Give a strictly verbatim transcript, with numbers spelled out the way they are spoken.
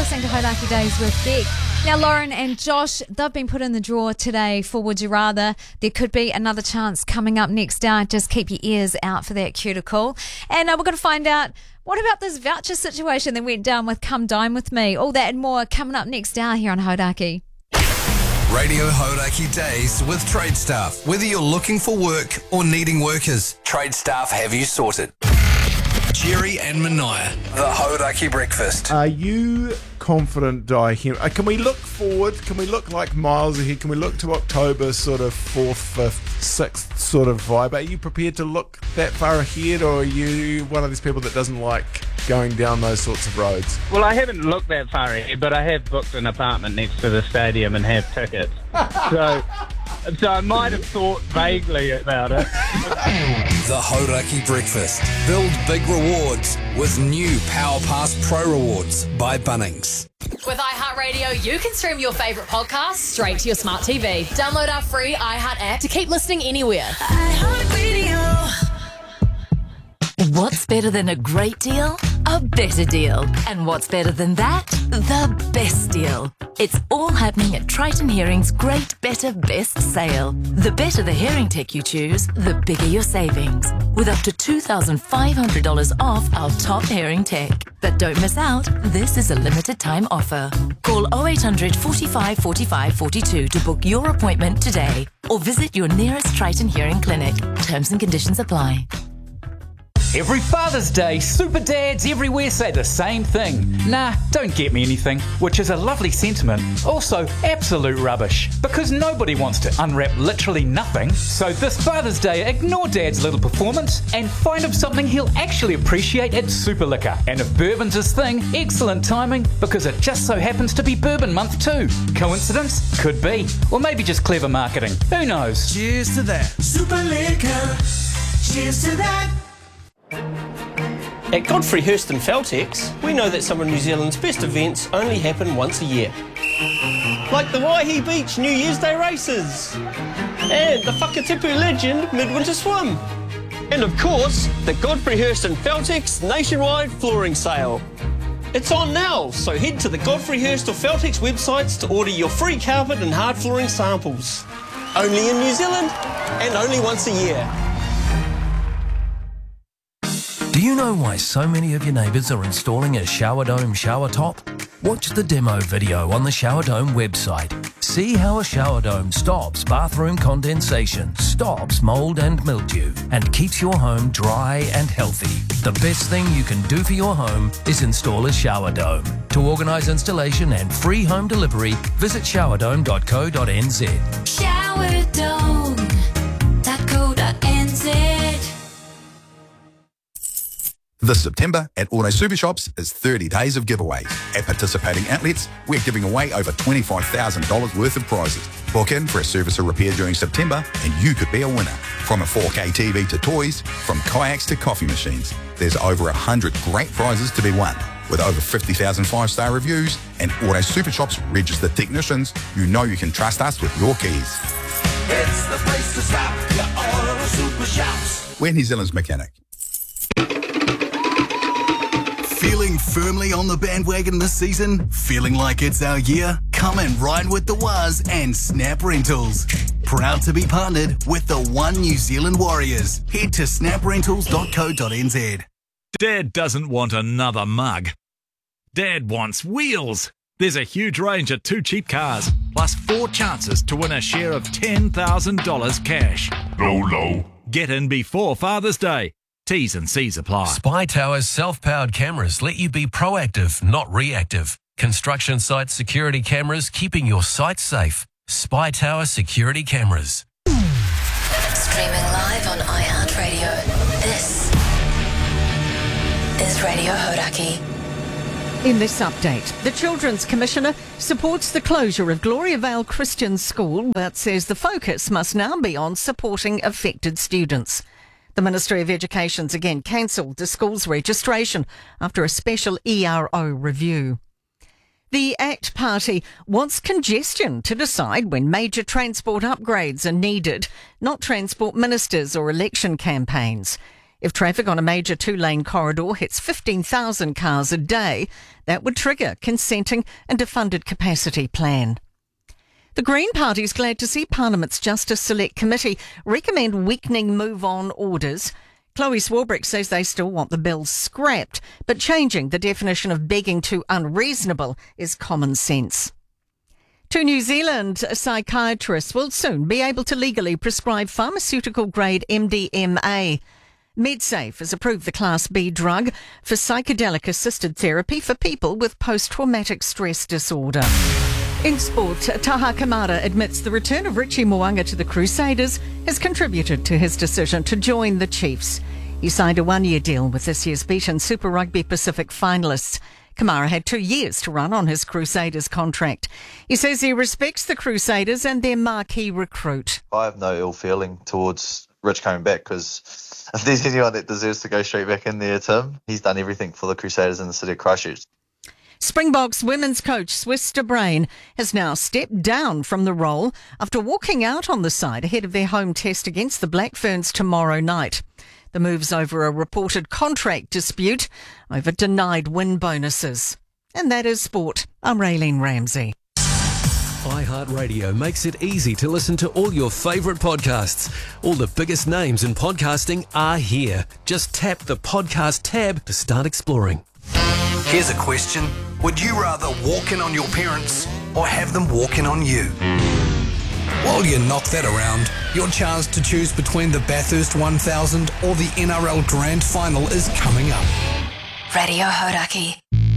listening to Hodaki Days with Beck. Now, Lauren and Josh, they've been put in the draw today for Would You Rather. There could be another chance coming up next hour. Just keep your ears out for that cuticle. And uh, we're going to find out, what about this voucher situation that went down with Come Dine With Me? All that and more coming up next hour here on Hodaki. Radio Hodaki Days with Trade Staff. Whether you're looking for work or needing workers, Trade Staff have you sorted. Jerry and Mania, the Hodaki Breakfast. Are you confident, Di? Uh, can we look forward? Can we look like miles ahead? Can we look to October, sort of fourth, fifth, sixth sort of vibe? Are you prepared to look that far ahead, or are you one of these people that doesn't like going down those sorts of roads? Well, I haven't looked that far ahead, but I have booked an apartment next to the stadium and have tickets. So... So I might have thought vaguely about it. The Hodaki Breakfast. Build big rewards with new Power Pass Pro Rewards by Bunnings. With iHeartRadio, you can stream your favourite podcasts straight to your smart T V. Download our free iHeart app to keep listening anywhere. iHeartRadio. What's better than a great deal? A better deal. And what's better than that? The best deal. It's all happening at Triton Hearing's Great Better Best Sale. The better the hearing tech you choose, the bigger your savings. With up to two thousand five hundred dollars off our top hearing tech. But don't miss out, this is a limited time offer. Call oh eight hundred, forty-five, forty-five, forty-two to book your appointment today. Or visit your nearest Triton Hearing clinic. Terms and conditions apply. Every Father's Day, super dads everywhere say the same thing. Nah, don't get me anything, which is a lovely sentiment. Also, absolute rubbish, because nobody wants to unwrap literally nothing. So this Father's Day, ignore Dad's little performance and find him something he'll actually appreciate at Super Liquor. And if bourbon's his thing, excellent timing, because it just so happens to be bourbon month too. Coincidence? Could be. Or maybe just clever marketing. Who knows? Cheers to that. Super Liquor. Cheers to that. At Godfrey Hirst and Feltex, we know that some of New Zealand's best events only happen once a year. Like the Waihi Beach New Year's Day races, and the Whakatipu Legend Midwinter Swim, and of course, the Godfrey Hirst and Feltex nationwide flooring sale. It's on now, so head to the Godfrey Hirst or Feltex websites to order your free carpet and hard flooring samples. Only in New Zealand, and only once a year. Do you know why so many of your neighbours are installing a Shower Dome shower top? Watch the demo video on the Shower Dome website. See how a shower dome stops bathroom condensation, stops mould and mildew, and keeps your home dry and healthy. The best thing you can do for your home is install a shower dome. To organise installation and free home delivery, visit shower dome dot co dot n z. shower dome dot co dot n z. This September at Auto Super Shops is thirty days of giveaways. At participating outlets, we're giving away over twenty-five thousand dollars worth of prizes. Book in for a service or repair during September and you could be a winner. From a four K T V to toys, from kayaks to coffee machines, there's over one hundred great prizes to be won. With over fifty thousand five-star reviews and Auto Super Shops registered technicians, you know you can trust us with your keys. It's the place to stop, your Auto Super Shops. We're New Zealand's mechanic. Feeling firmly on the bandwagon this season? Feeling like it's our year? Come and ride with the Waz and Snap Rentals. Proud to be partnered with the One New Zealand Warriors. Head to snap rentals dot co dot n z. Dad doesn't want another mug. Dad wants wheels. There's a huge range of two cheap cars, plus four chances to win a share of ten thousand dollars cash. No, no. Get in before Father's Day. T's and C's apply. Spy Tower's self-powered cameras let you be proactive, not reactive. Construction site security cameras keeping your site safe. Spy Tower security cameras. Streaming live on iHeartRadio. This is Radio Hodaki. In this update, the Children's Commissioner supports the closure of Gloria Vale Christian School, but says the focus must now be on supporting affected students. The Ministry of Education's again cancelled the school's registration after a special E R O review. The ACT Party wants congestion to decide when major transport upgrades are needed, not transport ministers or election campaigns. If traffic on a major two-lane corridor hits fifteen thousand cars a day, that would trigger consenting and a funded capacity plan. The Green Party is glad to see Parliament's Justice Select Committee recommend weakening move-on orders. Chloe Swarbrick says they still want the bill scrapped, but changing the definition of begging to unreasonable is common sense. Two New Zealand psychiatrists will soon be able to legally prescribe pharmaceutical-grade M D M A. MedSafe has approved the Class B drug for psychedelic-assisted therapy for people with post-traumatic stress disorder. In sport, Taha Kamara admits the return of Richie Mo'unga to the Crusaders has contributed to his decision to join the Chiefs. He signed a one-year deal with this year's beaten Super Rugby Pacific finalists. Kamara had two years to run on his Crusaders contract. He says he respects the Crusaders and their marquee recruit. I have no ill feeling towards Rich coming back, because if there's anyone that deserves to go straight back in there, it's him. He's done everything for the Crusaders in the city of Christchurch. Springboks women's coach Swiss de Bruin has now stepped down from the role after walking out on the side ahead of their home test against the Black Ferns tomorrow night. The move's over a reported contract dispute over denied win bonuses. And that is sport. I'm Raylene Ramsey. iHeartRadio makes it easy to listen to all your favourite podcasts. All the biggest names in podcasting are here. Just tap the podcast tab to start exploring. Here's a question. Would you rather walk in on your parents or have them walk in on you? While you knock that around, your chance to choose between the Bathurst one thousand or the N R L Grand Final is coming up. Radio Hodaki.